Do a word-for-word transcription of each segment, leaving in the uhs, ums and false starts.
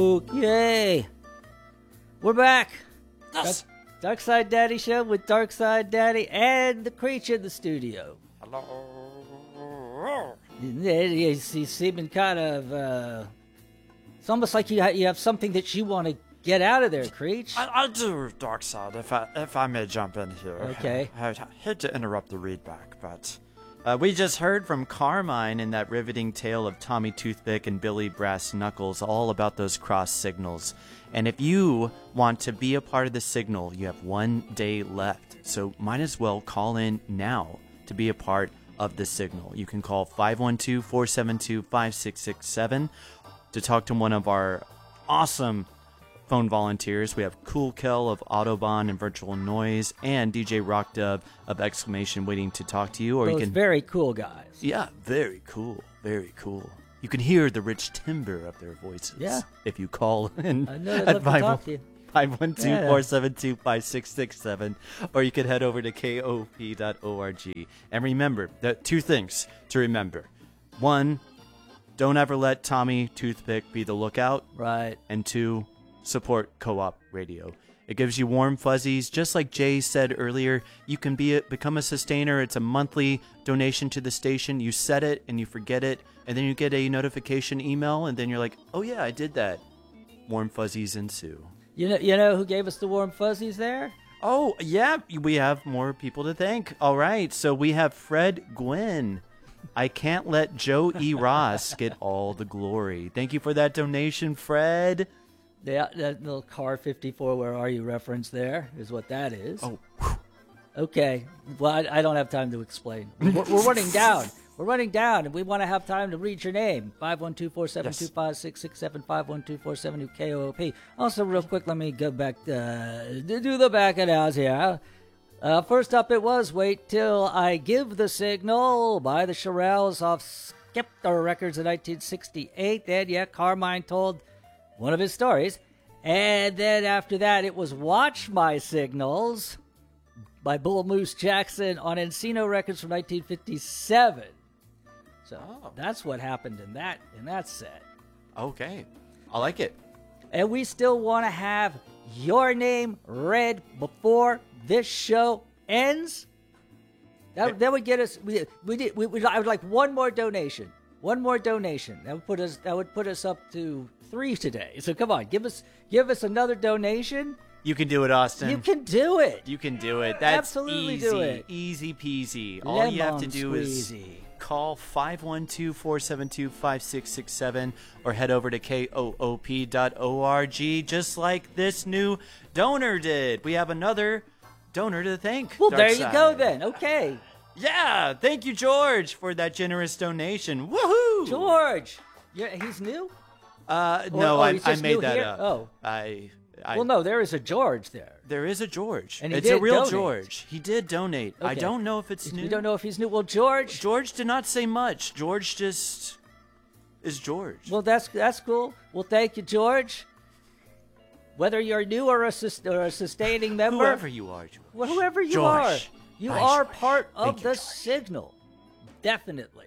Okay. We're back. Yes. Dark Side Daddy Show with Dark Side Daddy and the Creech in the studio. Hello. He's, he's seeming kind of, uh, it's almost like you, ha- you have something that you want to get out of there, Creech. I, I do, Dark Side, if I if I may jump in here. Okay. I, I hate to interrupt the readback, but uh, we just heard from Carmine in that riveting tale of Tommy Toothpick and Billy Brass Knuckles all about those cross signals. And if you want to be a part of the signal, you have one day left. So might as well call in now to be a part of the signal. You can call five one two, four seven two, five six six seven to talk to one of our awesome phone volunteers. We have Cool Kel of Autobahn and Virtual Noise and D J Rock Dove of Exclamation waiting to talk to you. Or Those you can very cool guys. Yeah, very cool. Very cool. You can hear the rich timbre of their voices. Yeah. If you call in I know they'd at love to talk to you. five one two, four seven two, five six six seven, or you can head over to K O P dot org. And remember, the two things to remember. One, don't ever let Tommy Toothpick be the lookout. Right. And two, support Co-op Radio. It gives you warm fuzzies. Just like Jay said earlier, you can be a, become a sustainer. It's a monthly donation to the station. You set it and you forget it, and then you get a notification email, and then you're like, oh yeah, I did that. Warm fuzzies ensue. You know, you know who gave us the warm fuzzies there? Oh, yeah, we have more people to thank. All right, so we have Fred Gwynn. I can't let Joe E. Ross get all the glory. Thank you for that donation, Fred. Yeah, that little Car fifty-four, where are you reference there is what that is. Oh. Okay. Well, I, I don't have time to explain. We're, we're running down. We're running down, and we want to have time to read your name. five one two, four seven two, five six six seven, five one two, four seven two, K O O P. Also, real quick, let me go back, uh, do the back of the house here. Uh, first up, it was Wait Till I Give the Signal by the Shirelles off Skepta Records in nineteen sixty-eight. And yeah, Carmine told one of his stories. And then after that, it was Watch My Signals by Bull Moose Jackson on Encino Records from nineteen fifty-seven. So Oh. that's what happened in that in that set. Okay. I like it. And we still want to have your name read before this show ends. That, that would get us. We we did. We, we, I would like one more donation. One more donation. That would put us. That would put us up to three today. So come on, give us give us another donation. You can do it, Austin. You can do it. You can do it. That's Absolutely easy. do it. Easy peasy. All Lemon you have to do is squeezy. call five one two, four seven two, five six six seven or head over to K O O P dot org, just like this new donor did. We have another donor to thank. Well, there Dark you Side. go then. Okay. Yeah, thank you, George, for that generous donation. Woohoo! George. You're, he's new? Uh, Or- no, oh, I, he's I just made new that here? up. Oh. I, I, Well, no, there is a George there. there is a George. And he it's a did real donate. George. He did donate. I Okay. don't know if it's new. We don't know if he's new. Well, George. George did not say much. George just is George. Well, that's that's cool. Well, thank you, George. Whether you're new or a, sus- or a sustaining member, Whoever you are, George. well, whoever you George. are, you Hi, are George. part of Thank you, the George. signal. Definitely.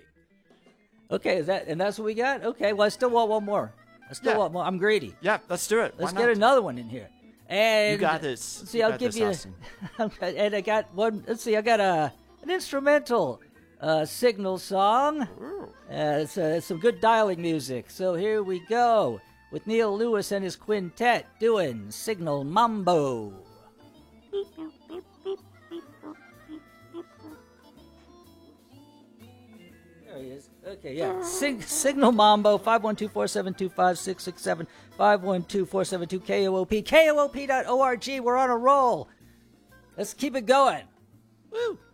Okay, is that and that's what we got? Okay, well, I still want one more. I still Yeah. want more. I'm greedy. Yeah, let's do it. Let's Why get not? another one in here. And You got this. Let's see, You I'll got give this, you. Austin. And I got one. Let's see, I got a an instrumental uh, signal song. Uh, it's, uh, some good dialing music. So here we go with Neil Lewis and his quintet doing Signal Mambo. There he is. Okay, yeah. Sig- Signal Mambo, five one two, four seven two, five six six seven, five one two, four seven two, K O O P, K O O P dot org. We're on a roll. Let's keep it going. Woo!